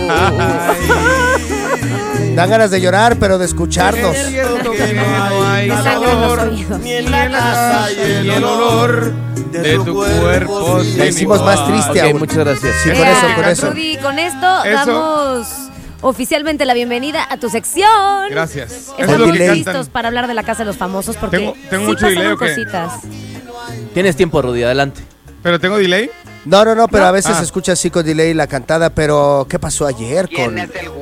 Dan ganas de llorar, pero de escucharnos. Es cierto que no hay sabor, ni en la casa y el olor de tu cuerpo. La hicimos más triste aún. Muchas gracias. Sí, con eso. Rudy, con esto damos oficialmente la bienvenida a tu sección. Gracias. Estamos listos para hablar de la Casa de los Famosos porque tengo sí mucho delay, pasaron ¿o qué? cositas. Tienes tiempo, Rudy, adelante. ¿Pero tengo delay? No, pero a veces se escucha así con delay la cantada, pero ¿qué pasó ayer con...?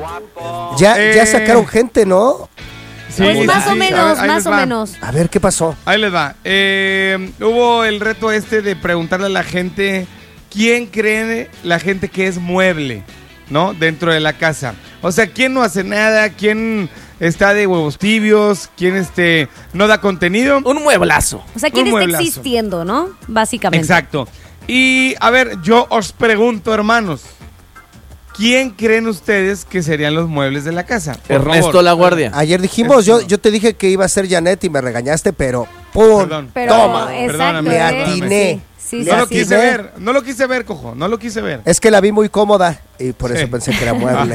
Ya sacaron gente, ¿no? Sí, Pues más o menos, ahí más les o va. menos. A ver, ¿qué pasó? Ahí les va. Hubo el reto de preguntarle a la gente quién cree la gente que es mueble, ¿no? Dentro de la casa. O sea, quién no hace nada, quién está de huevos tibios, quién no da contenido. Un mueblazo. O sea, ¿quién Un está mueblazo. existiendo, no? Básicamente. Exacto. Y a ver, yo os pregunto, hermanos, ¿quién creen ustedes que serían los muebles de la casa? Por Ernesto favor. La Guardia. Ayer dijimos, yo te dije que iba a ser Janet y me regañaste, pero ¡pum! Perdón. Pero, Toma. exacto. Perdóname, Le perdóname. atiné. Sí, No lo sí. quise ver, cojo, no lo quise ver. Es que la vi muy cómoda y por eso Sí. pensé que era mueble.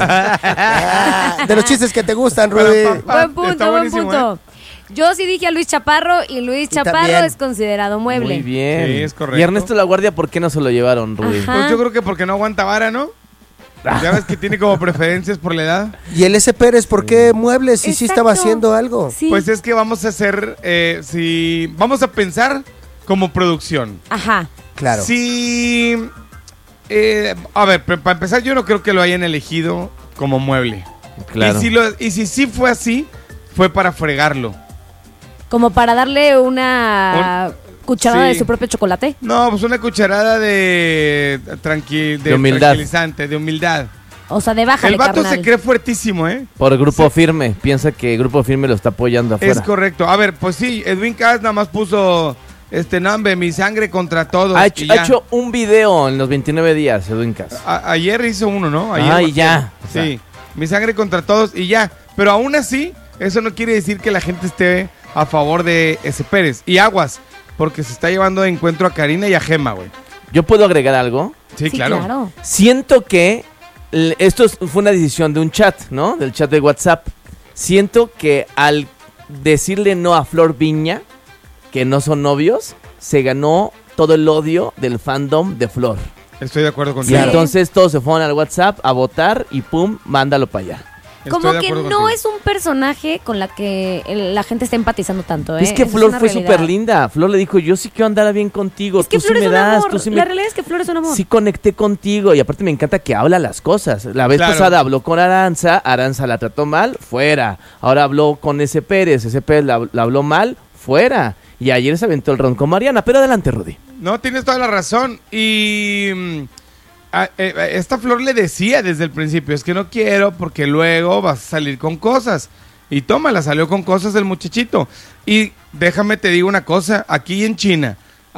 De los chistes que te gustan, Rudy. Buen punto, Está buen buenísimo, punto. Yo sí dije a Luis Chaparro y Luis Y Chaparro también. es considerado mueble. Muy bien. Sí, es correcto. ¿Y Ernesto La Guardia por qué no se lo llevaron, Rudy? Ajá. Pues yo creo que porque no aguanta vara, ¿no? Ya ves que tiene como preferencias por la edad. ¿Y el S. Pérez por qué muebles si sí estaba Exacto. haciendo algo? Sí. Pues es que vamos a hacer, vamos a pensar como producción. Ajá. Claro. Si, a ver, para empezar yo no creo que lo hayan elegido como mueble. Claro. Y si sí fue así, fue para fregarlo. Como para darle una cucharada sí. de su propio chocolate. No, pues una cucharada de De humildad. tranquilizante, de humildad. O sea, de bájale, El vato carnal. se cree fuertísimo, ¿eh? Por Grupo Firme. Piensa que Grupo Firme lo está apoyando afuera. Es correcto. A ver, pues sí, Edwin Cass nada más puso nombre, mi sangre contra todos. Ha y ya. hecho un video en los 29 días, Edwin Cass. Ayer hizo uno, ¿no? Ayer Y ya. Sí, mi sangre contra todos y ya. Pero aún así, eso no quiere decir que la gente esté a favor de ese Pérez. Y aguas, porque se está llevando de encuentro a Karina y a Gema, güey. ¿Yo puedo agregar algo? Sí, claro. Siento que esto fue una decisión de un chat, ¿no? Del chat de WhatsApp. Siento que al decirle no a Flor Viña, que no son novios, se ganó todo el odio del fandom de Flor. Estoy de acuerdo Y contigo. entonces todos se fueron al WhatsApp a votar y pum, mándalo para allá. Estoy Como de que acuerdo no contigo. es un personaje con la que la gente está empatizando tanto, ¿eh? Es que Esa Flor una fue realidad. súper linda. Flor le dijo, yo sí quiero andar bien contigo. Es que tú sí Flor es me un das, amor. tú sí me... La realidad es que Flor es un amor. Sí conecté contigo y aparte me encanta que habla las cosas. La vez Claro. pasada habló con Aranza la trató mal, fuera. Ahora habló con ese Pérez la habló mal, fuera. Y ayer se aventó el ron con Mariana, pero adelante, Rudy. No, tienes toda la razón. Y esta Flor le decía desde el principio, es que no quiero porque luego vas a salir con cosas. Y tómala, salió con cosas el muchachito. Y déjame te digo una cosa, aquí en China,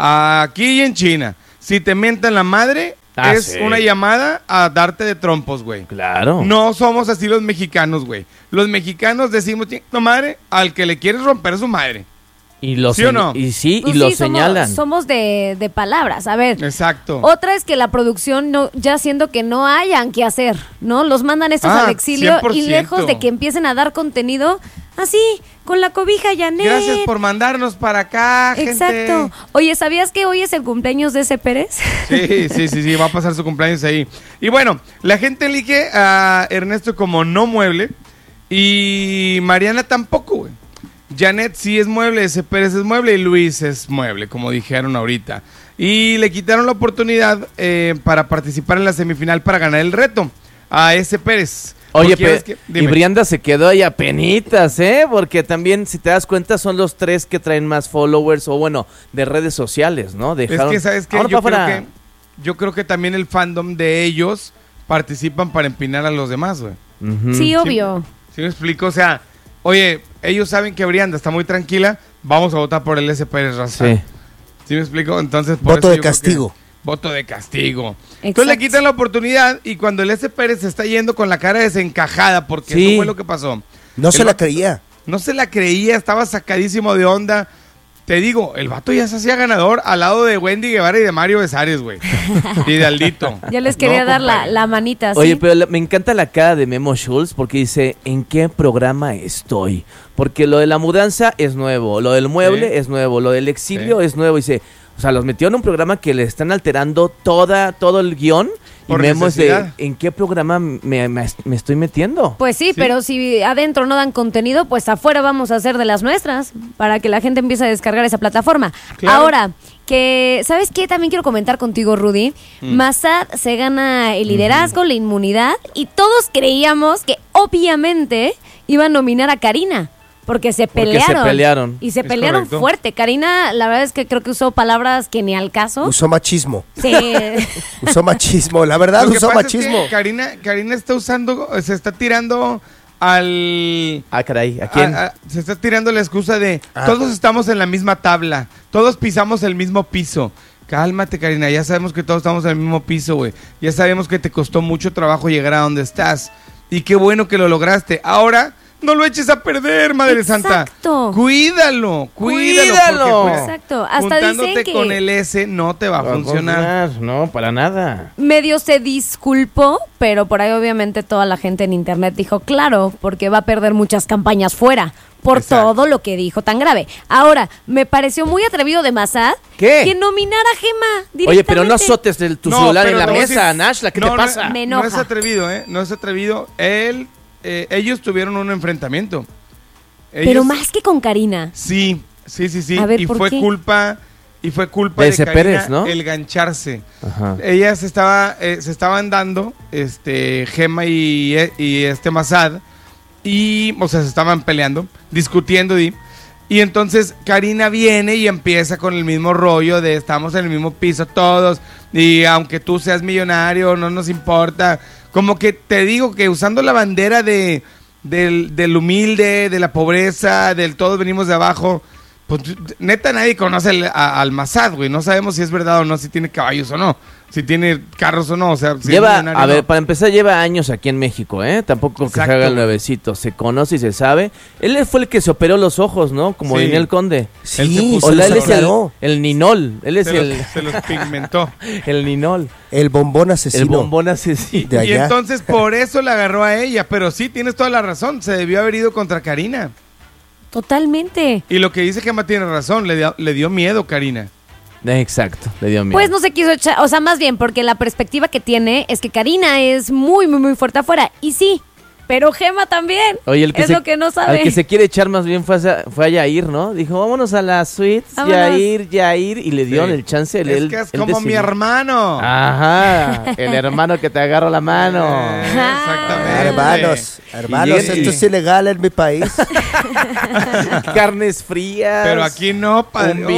si te mientan la madre, es sí. una llamada a darte de trompos, güey. Claro. No somos así los mexicanos, güey. Los mexicanos decimos, no madre, al que le quieres romper su madre. Y lo ¿Sí o no? Y sí, Pues y lo sí, señalan. Somos de palabras. A ver, Exacto. otra es que la producción, ya siendo que no hayan que hacer, ¿no? Los mandan estos al exilio 100%. y lejos de que empiecen a dar contenido, así, con la cobija Janet. Gracias por mandarnos para acá, gente. Exacto. Oye, ¿sabías que hoy es el cumpleaños de ese Pérez? Sí, va a pasar su cumpleaños ahí. Y bueno, la gente elige a Ernesto como no mueble y Mariana tampoco, güey. Janet sí es mueble, ese Pérez es mueble y Luis es mueble, como dijeron ahorita. Y le quitaron la oportunidad para participar en la semifinal para ganar el reto a ese Pérez. Oye, Porque y dime. Brianda se quedó ahí a penitas, ¿eh? Porque también, si te das cuenta, son los 3 que traen más followers o, bueno, de redes sociales, ¿no? Dejaron... Es que, ¿sabes qué? Ahora Yo creo que también el fandom de ellos participan para empinar a los demás, güey. Ujú. Sí, obvio. ¿Sí me explico? O sea, oye, ellos saben que Brianda está muy tranquila, vamos a votar por el S. Pérez Raza. Sí. ¿Sí me explico? Entonces, por Voto eso de yo creo castigo. Voto de castigo. Exacto. Entonces le quitan la oportunidad y cuando el S. Pérez se está yendo con la cara desencajada, porque Sí. eso fue lo que pasó. No El se la vato creía. No se la creía, estaba sacadísimo de onda. te digo, el vato ya se hacía ganador al lado de Wendy Guevara y de Mario Besares, güey. Y de Aldito. Ya les quería dar la manita, ¿sí? Oye, pero me encanta la cara de Memo Schultz porque dice, ¿en qué programa estoy? Porque lo de la mudanza es nuevo, lo del mueble es nuevo, lo del exilio es nuevo. Dice, o sea, los metió en un programa que le están alterando todo el guión. Y Memo es de, ¿en qué programa me estoy metiendo? Pues sí, pero si adentro no dan contenido, pues afuera vamos a hacer de las nuestras para que la gente empiece a descargar esa plataforma. Claro. Ahora, que ¿sabes qué? También quiero comentar contigo, Rudy. Massad se gana el liderazgo, la inmunidad, y todos creíamos que obviamente iba a nominar a Karina. Porque se pelearon. Y se pelearon fuerte. Karina, la verdad es que creo que usó palabras que ni al caso. Usó machismo. Sí. Usó machismo, la verdad, usó machismo. Es que Karina está usando, se está tirando al... Ah, caray, ¿a quién? Se está tirando la excusa de todos estamos en la misma tabla, todos pisamos el mismo piso. Cálmate, Karina, ya sabemos que todos estamos en el mismo piso, güey. Ya sabemos que te costó mucho trabajo llegar a donde estás. Y qué bueno que lo lograste. Ahora... no lo eches a perder, Madre Santa. Cuídalo. Porque, pues, exacto. Hasta juntándote dicen que con el S no te va a funcionar. No, para nada. Medio se disculpó, pero por ahí obviamente toda la gente en internet dijo, claro, porque va a perder muchas campañas fuera por todo lo que dijo tan grave. Ahora, me pareció muy atrevido de Massad que nominara a Gema directamente. Oye, pero no azotes tu celular en la mesa, Nashla, ¿qué te pasa? Me enoja. No es atrevido, No es atrevido. Ellos tuvieron un enfrentamiento. Pero más que con Karina. Sí. A ver, y ¿por fue qué? culpa de ese Karina, Pérez, ¿no? el gancharse. Ajá. Ellas se estaban dando, Gema y Massad, y, o sea, se estaban peleando, discutiendo, y entonces Karina viene y empieza con el mismo rollo de estamos en el mismo piso todos, y aunque tú seas millonario, no nos importa. Como que te digo que usando la bandera del humilde, de la pobreza, del todos venimos de abajo, pues neta nadie conoce al Massad, güey. No sabemos si es verdad o no, si tiene caballos o no, si tiene carros o no, o sea, si para empezar lleva años aquí en México, tampoco que se haga el nuevecito, se conoce y se sabe. Él fue el que se operó los ojos, ¿no? Como Ninel Conde. Sí, él es el Ninol, él es se los pigmentó. El Ninol. El bombón asesino. De allá. Y entonces por eso la agarró a ella, pero sí, tienes toda la razón, se debió haber ido contra Karina. Totalmente. Y lo que dice Gema tiene razón, le dio miedo Karina. Exacto, le dio miedo. Pues no se quiso echar, o sea, más bien porque la perspectiva que tiene es que Karina es muy, muy, muy fuerte afuera. Y sí, pero Gema también. Oye, lo que no sabe. Al que se quiere echar más bien fue a Yair, ¿no? Dijo, vámonos a la suite, Yair, y le dieron el chance. Es que es como mi hermano. Ajá, el hermano que te agarra la mano. Exactamente. Hermanos, esto es ilegal en mi país. Carnes frías. Pero aquí no, padre. Un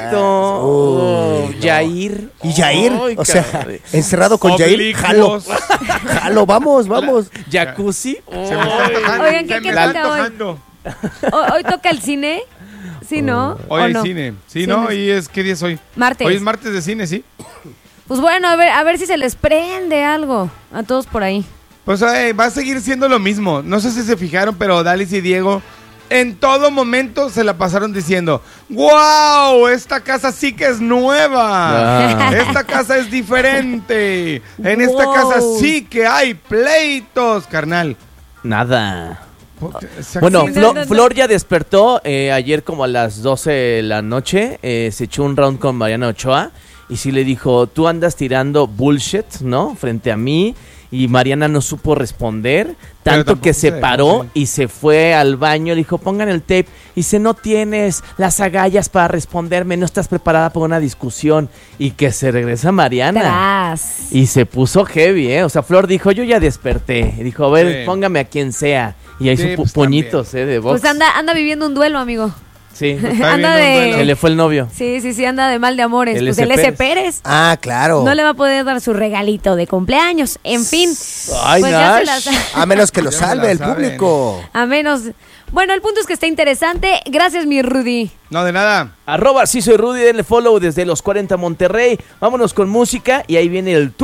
vinito. Yair. Y Yair, o sea, encerrado con Yair, jalo, vamos. Jacuzzi. Oigan, ¿qué toca hoy? ¿Hoy toca el cine? ¿Sí, no? Hoy hay cine. Sí, ¿no? ¿Y qué día es hoy? Martes. Hoy es martes de cine, ¿sí? Pues bueno, a ver si se les prende algo a todos por ahí. Pues va a seguir siendo lo mismo. No sé si se fijaron, pero Dalis y Diego en todo momento se la pasaron diciendo, ¡wow! Esta casa sí que es nueva. Esta casa es diferente. En esta casa sí que hay pleitos, carnal. Nada. Bueno, Flor ya despertó ayer como a las 12 de la noche. Se echó un round con Mariana Ochoa. Y sí le dijo, tú andas tirando bullshit, ¿no? Frente a mí. Y Mariana no supo responder, tanto que se paró y se fue al baño. Le dijo, pongan el tape. Y dice, no tienes las agallas para responderme, no estás preparada para una discusión. Y que se regresa Mariana. Y se puso heavy, O sea, Flor dijo, yo ya desperté. Y dijo, a ver, póngame a quien sea. Y ahí sus puñitos, de box. Pues anda viviendo un duelo, amigo. Sí, se le fue el novio. Sí, anda de mal de amores. Pues el S. Pérez. Ah, claro. No le va a poder dar su regalito de cumpleaños. En fin. Ay, pues ya a menos que lo salve el público. A menos. Bueno, el punto es que está interesante. Gracias, mi Rudy. No, de nada. @sí soy Rudy, denle follow desde los 40 Monterrey. Vámonos con música y ahí viene el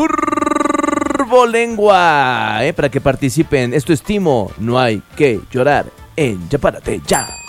Turbolengua. Para que participen. Esto es Timo. No hay que llorar en Ya Párate Ya.